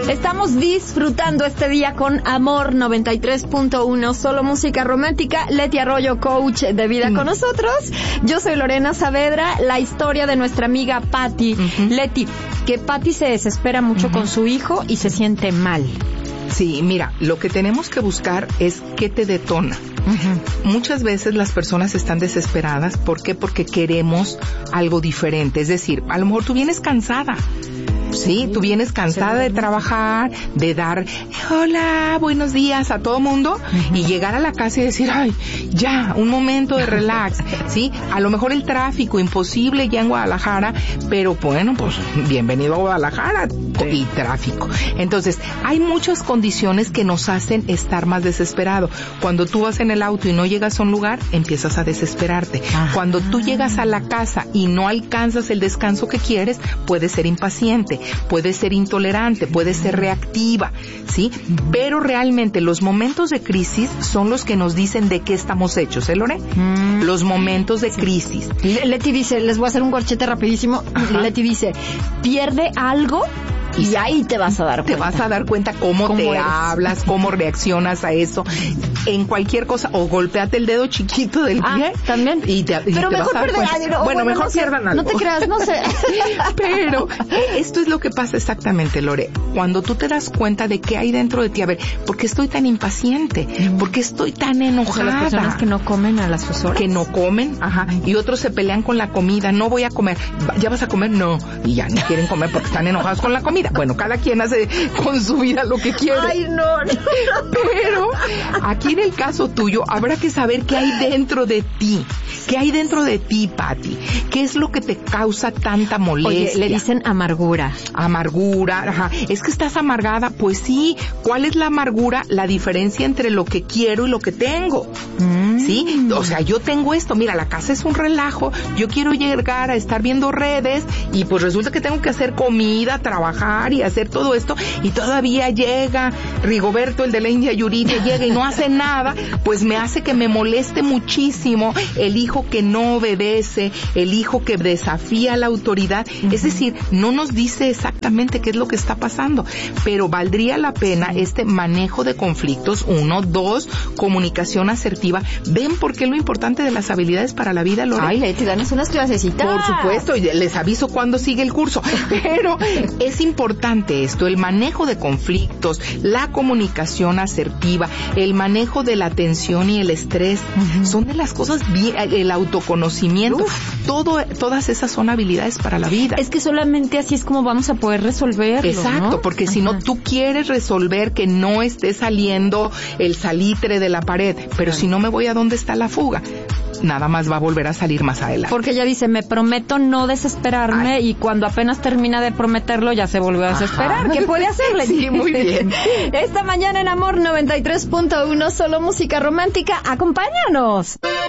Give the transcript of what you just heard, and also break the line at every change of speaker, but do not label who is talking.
Estamos disfrutando este día con Amor 93.1, solo música romántica. Leti Arroyo, coach de vida con nosotros. Yo soy Lorena Saavedra. La historia de nuestra amiga Patti. Leti, que Patti se desespera mucho con su hijo y se siente mal.
Sí, mira, lo que tenemos que buscar es qué te detona. Muchas veces las personas están desesperadas. ¿Por qué? Porque queremos algo diferente. Es decir, a lo mejor tú vienes cansada. Sí, tú vienes cansada de trabajar, de dar hola, buenos días a todo mundo y llegar a la casa y decir, ay, ya, un momento de relax, ¿sí? A lo mejor el tráfico, imposible ya en Guadalajara, pero bueno, pues bienvenido a Guadalajara y tráfico. Entonces, hay muchas condiciones que nos hacen estar más desesperado. Cuando tú vas en el auto y no llegas a un lugar, empiezas a desesperarte. Cuando tú llegas a la casa y no alcanzas el descanso que quieres, puedes ser impaciente. Puede ser intolerante, puede ser reactiva, ¿sí? Pero realmente los momentos de crisis son los que nos dicen de qué estamos hechos, ¿eh, Lore? Los momentos de crisis.
Leti dice, les voy a hacer un corchete rapidísimo. Leti dice, pierde algo y ahí te vas a dar cuenta.
Te vas a dar cuenta cómo te hablas, cómo reaccionas a eso, en cualquier cosa, o golpeate el dedo chiquito del pie.
También.
Pero mejor perder algo. Bueno, mejor pierdan algo.
No te creas, no sé.
Pero esto es lo que pasa exactamente, Lore. Cuando tú te das cuenta de qué hay dentro de ti, a ver, ¿por qué estoy tan impaciente? ¿Por qué estoy tan enojada?
O sea, las personas que no comen a las 2 horas.
Que no comen, y otros se pelean con la comida. No voy a comer. ¿Ya vas a comer? No. Y ya no quieren comer porque están enojados con la comida. Bueno, cada quien hace con su vida lo que quiere.
Ay, no.
Pero aquí en el caso tuyo habrá que saber qué hay dentro de ti. ¿Qué hay dentro de ti, Patti? ¿Qué es lo que te causa tanta molestia?
Oye, le dicen amargura.
Amargura, Es que estás amargada. Pues sí. ¿Cuál es la amargura? La diferencia entre lo que quiero y lo que tengo. ¿Sí? O sea, yo tengo esto. Mira, la casa es un relajo. Yo quiero llegar a estar viendo redes y pues resulta que tengo que hacer comida, trabajar y hacer todo esto y todavía llega Rigoberto, el de la India Yuridia, llega y no hace nada, pues me hace que me moleste muchísimo el hijo que no obedece, el hijo que desafía a la autoridad. Es decir, no nos dice exactamente qué es lo que está pasando, pero valdría la pena este manejo de conflictos. 1, 2, comunicación asertiva. ¿Ven por qué lo importante de las habilidades para la vida, Lore?
Ay, Leti, danos unas clasecitas.
Por supuesto, y les aviso cuándo sigue el curso, pero es importante esto, el manejo de conflictos, la comunicación asertiva, el manejo de la tensión y el estrés, son de las cosas bien, el autoconocimiento, todas esas son habilidades para la vida.
Es que solamente así es como vamos a poder resolverlo.
Exacto, ¿no? Porque si no, tú quieres resolver que no esté saliendo el salitre de la pared, pero si no me voy a dónde está la fuga, nada más va a volver a salir más adelante.
Porque ella dice, me prometo no desesperarme, y cuando apenas termina de prometerlo ya se volvió a desesperar. ¿Qué puede hacerle?
Sí, muy bien.
Esta mañana en Amor 93.1, solo música romántica. Acompáñanos.